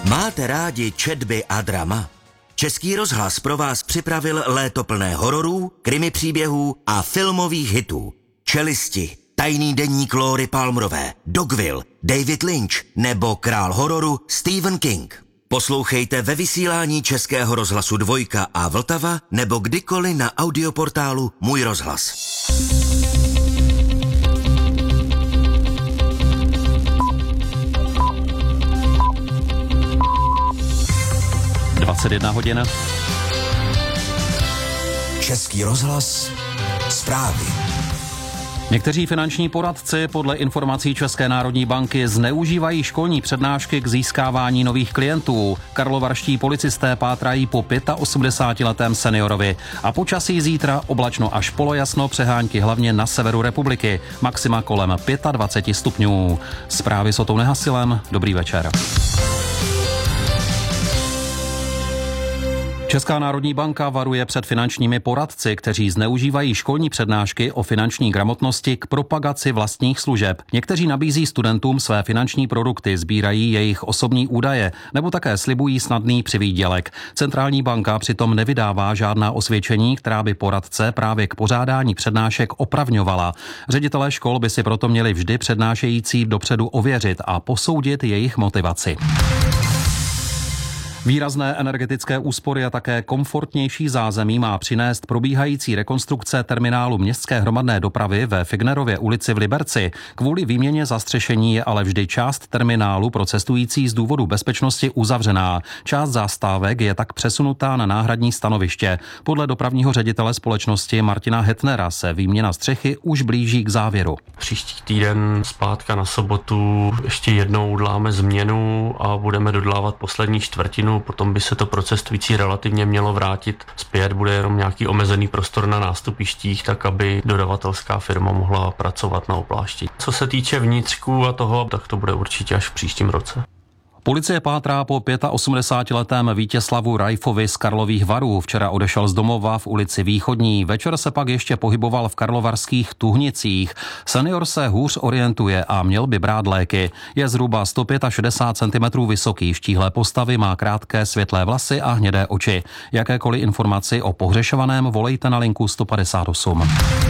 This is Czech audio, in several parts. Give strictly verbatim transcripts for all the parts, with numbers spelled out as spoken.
Máte rádi četby a drama? Český rozhlas pro vás připravil léto plné hororů, krimi příběhů a filmových hitů. Čelisti, Tajný deník Lóry Palmerové, Dogville, David Lynch nebo král hororu Stephen King. Poslouchejte ve vysílání Českého rozhlasu Dvojka a Vltava nebo kdykoliv na audioportálu Můj rozhlas. dvacet jedna hodin. Český rozhlas, zprávy. Někteří finanční poradci podle informací České národní banky zneužívají školní přednášky k získávání nových klientů. Karlovarští policisté pátrají po osmdesátiletém seniorovi. A počasí zítra oblačno až polojasno, přehánky hlavně na severu republiky. Maxima kolem dvacet pět stupňů. Zprávy s Otou Nehasilem. Dobrý večer. Česká národní banka varuje před finančními poradci, kteří zneužívají školní přednášky o finanční gramotnosti k propagaci vlastních služeb. Někteří nabízí studentům své finanční produkty, sbírají jejich osobní údaje nebo také slibují snadný přivýdělek. Centrální banka přitom nevydává žádná osvědčení, která by poradce právě k pořádání přednášek opravňovala. Ředitelé škol by si proto měli vždy přednášející dopředu ověřit a posoudit jejich motivaci. Výrazné energetické úspory a také komfortnější zázemí má přinést probíhající rekonstrukce terminálu městské hromadné dopravy ve Fignerově ulici v Liberci. Kvůli výměně zastřešení je ale vždy část terminálu pro cestující z důvodu bezpečnosti uzavřená. Část zastávek je tak přesunutá na náhradní stanoviště. Podle dopravního ředitele společnosti Martina Hetnera se výměna střechy už blíží k závěru. Příští týden zpátka na sobotu ještě jednou uděláme změnu a budeme dodělávat poslední čtvrtinu. Potom by se to pro cestující relativně mělo vrátit zpět, bude jenom nějaký omezený prostor na nástupištích, tak aby dodavatelská firma mohla pracovat na oplášti. Co se týče vnitřků a toho, tak to bude určitě až v příštím roce. Policie pátrá po osmdesátiletém Vítězslavu Rajfovi z Karlových Varů. Včera odešel z domova v ulici Východní. Večer se pak ještě pohyboval v karlovarských Tuhnicích. Senior se hůř orientuje a měl by brát léky. Je zhruba sto šedesát pět centimetrů vysoký, štíhlé postavy, má krátké světlé vlasy a hnědé oči. Jakékoliv informaci o pohřešovaném volejte na linku sto padesát osm.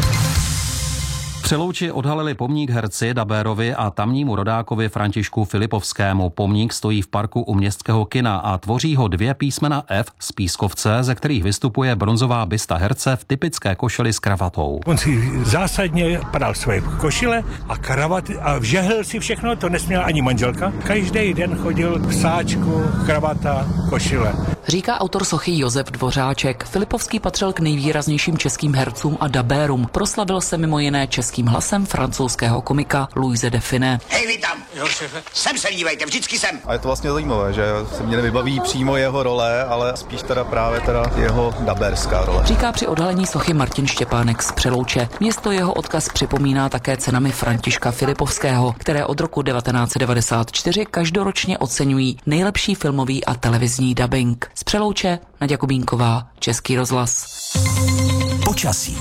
Přelouči odhalili pomník herci Dabérovi a tamnímu rodákovi Františku Filipovskému. Pomník stojí v parku u městského kina a tvoří ho dvě písmena F z pískovce, ze kterých vystupuje bronzová bysta herce v typické košili s kravatou. On si zásadně padal své košile a kravaty a vžehl si všechno, to nesměla ani manželka. Každý den chodil v sáčku, kravata, košile. Říká autor sochy Josef Dvořáček. Filipovský patřil k nejvýraznějším českým hercům a dabérům. Proslavil se mimo jiné českým hlasem francouzského komika Louise de Funès. Hej, vy tam! Jo, šefe. Sem se dívejte, vždycky sem. A je to vlastně zajímavé, že se mě nevybaví přímo jeho role, ale spíš teda právě teda jeho dabérská role. Říká při odhalení sochy Martin Štěpánek z Přelouče. Město jeho odkaz připomíná také cenami Františka Filipovského, které od roku devatenáct set devadesát čtyři každoročně oceňují nejlepší filmový a televizní dabing. Z Přelouče Naďa Kubínková, Český rozhlas. Počasí.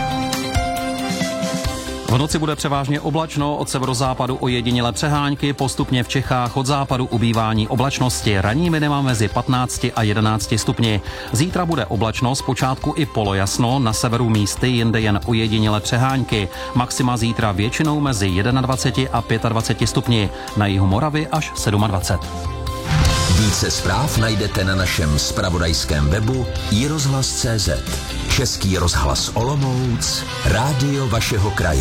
V noci bude převážně oblačno, od severozápadu ojedinělé přehánky, postupně v Čechách od západu ubývání oblačnosti, ranní minima mezi patnácti a jedenácti stupni. Zítra bude oblačno, zpočátku i polojasno, na severu místy, jinde jen ojedinělé přehánky. Maxima zítra většinou mezi dvaceti jedním a dvaceti pěti stupni, na jihu Moravy až dvacet sedm. Více zpráv najdete na našem zpravodajském webu i rozhlas tečka cé zet. Český rozhlas Olomouc, rádio vašeho kraje.